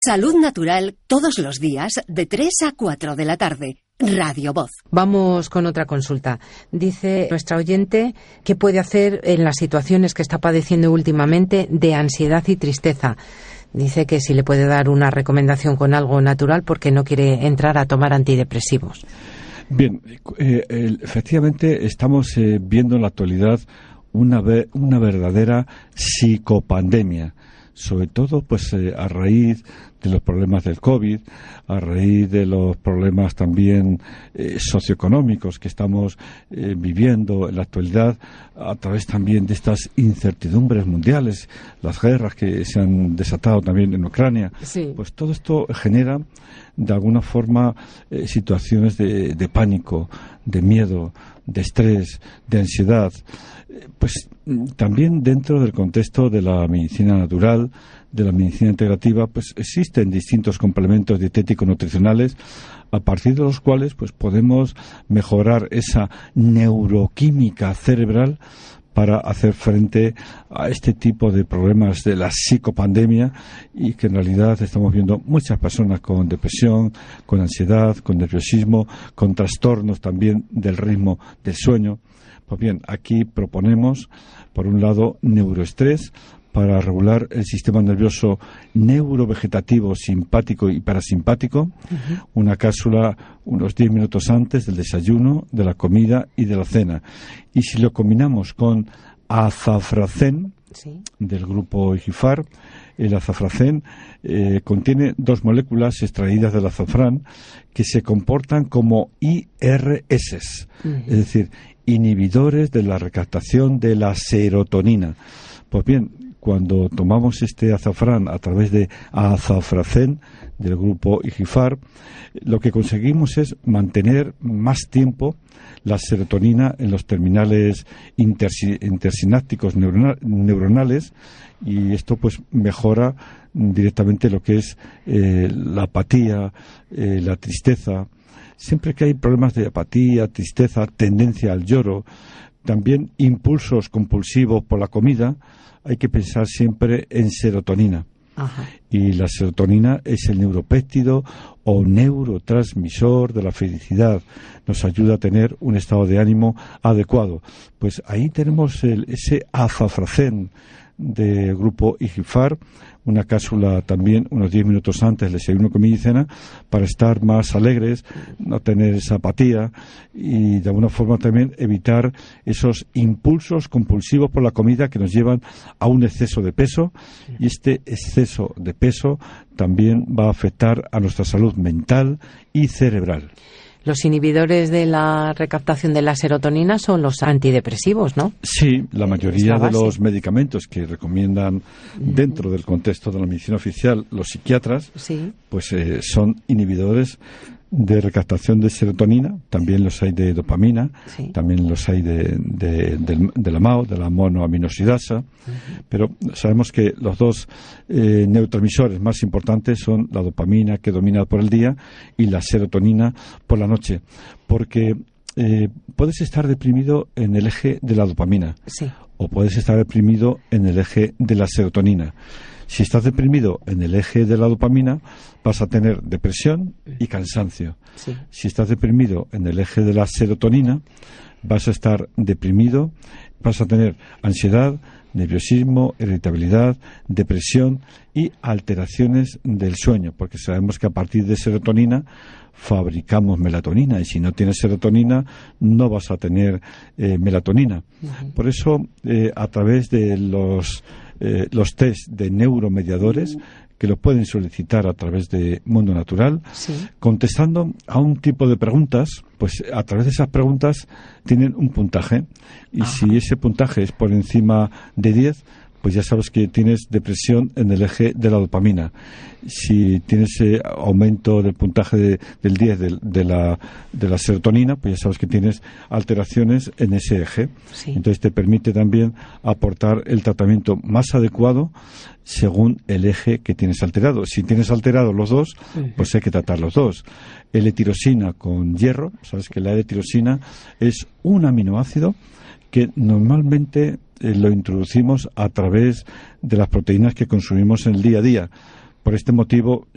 Salud Natural todos los días de 3 a 4 de la tarde. Radio Voz. Vamos con otra consulta. Dice nuestra oyente qué puede hacer en las situaciones que está padeciendo últimamente de ansiedad y tristeza. Dice que si le puede dar una recomendación con algo natural porque no quiere entrar a tomar antidepresivos. Bien, efectivamente estamos viendo en la actualidad una verdadera psicopandemia, sobre todo pues a raíz de los problemas del COVID, a raíz de los problemas también socioeconómicos que estamos viviendo en la actualidad, a través también de estas incertidumbres mundiales, las guerras que se han desatado también en Ucrania. Sí. Pues todo esto genera de alguna forma situaciones de pánico, de miedo, de estrés, de ansiedad. Pues también dentro del contexto de la medicina natural, de la medicina integrativa, pues existen distintos complementos dietéticos nutricionales a partir de los cuales pues podemos mejorar esa neuroquímica cerebral para hacer frente a este tipo de problemas de la psicopandemia, y que en realidad estamos viendo muchas personas con depresión, con ansiedad, con nerviosismo, con trastornos también del ritmo del sueño. Pues bien, aquí proponemos, por un lado, neuroestrés para regular el sistema nervioso neurovegetativo, simpático y parasimpático, una cápsula unos 10 minutos antes del desayuno, de la comida y de la cena. Y si lo combinamos con azafracén, ¿sí?, del grupo Igifar, el azafracén contiene 2 moléculas extraídas del azafrán que se comportan como IRS, es decir, inhibidores de la recaptación de la serotonina. Pues bien, cuando tomamos este azafrán a través de azafracén del grupo Igifar, lo que conseguimos es mantener más tiempo la serotonina en los terminales intersinápticos neuronales, y esto pues mejora directamente lo que es la apatía, la tristeza. Siempre que hay problemas de apatía, tristeza, tendencia al lloro, también impulsos compulsivos por la comida, hay que pensar siempre en serotonina. Ajá. Y la serotonina es el neuropéptido o neurotransmisor de la felicidad. Nos ayuda a tener un estado de ánimo adecuado. Pues ahí tenemos ese azafracén del grupo Igifar, una cápsula también unos 10 minutos antes del desayuno, comida y cena, para estar más alegres, no tener esa apatía y de alguna forma también evitar esos impulsos compulsivos por la comida que nos llevan a un exceso de peso, y este exceso de peso también va a afectar a nuestra salud mental y cerebral. Los inhibidores de la recaptación de la serotonina son los antidepresivos, ¿no? Sí, la mayoría de los medicamentos que recomiendan dentro del contexto de la medicina oficial los psiquiatras, sí, pues son inhibidores de recaptación de serotonina. También los hay de dopamina, sí, también los hay de la MAO, de la monoaminosidasa, pero sabemos que los 2 neurotransmisores más importantes son la dopamina, que domina por el día, y la serotonina por la noche, porque puedes estar deprimido en el eje de la dopamina, sí, o puedes estar deprimido en el eje de la serotonina. Si estás deprimido en el eje de la dopamina, vas a tener depresión y cansancio. sí. Si estás deprimido en el eje de la serotonina, vas a estar deprimido, vas a tener ansiedad, nerviosismo, irritabilidad, depresión y alteraciones del sueño, porque sabemos que a partir de serotonina fabricamos melatonina, y si no tienes serotonina no vas a tener melatonina. Por eso, a través de los test de neuromediadores, que lo pueden solicitar a través de Mundo Natural, sí, contestando a un tipo de preguntas, pues a través de esas preguntas tienen un puntaje, y si ese puntaje es por encima de 10, pues ya sabes que tienes depresión en el eje de la dopamina. Si tienes aumento del puntaje del 10 de la serotonina, pues ya sabes que tienes alteraciones en ese eje. Sí. Entonces te permite también aportar el tratamiento más adecuado según el eje que tienes alterado. Si tienes alterados los 2, pues hay que tratar los 2. L-tirosina con hierro, sabes que la L-tirosina es un aminoácido que normalmente lo introducimos a través de las proteínas que consumimos en el día a día. Por este motivo